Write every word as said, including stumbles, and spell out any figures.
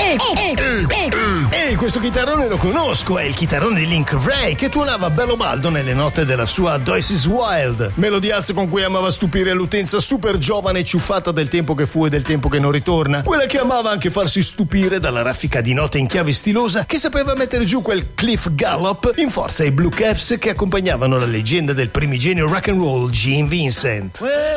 Ehi, questo chitarrone lo conosco, è il chitarrone di Link Wray che tuonava bello baldo nelle note della sua Joyce is Wild, melodiazzo con cui amava stupire l'utenza super giovane e ciuffata del tempo che fu e del tempo che non ritorna, quella che amava anche farsi stupire dalla raffica di note in chiave stilosa che sapeva mettere giù quel Cliff Gallop in forza ai Blue Caps che accompagnavano la leggenda del primigenio rock and roll Gene Vincent.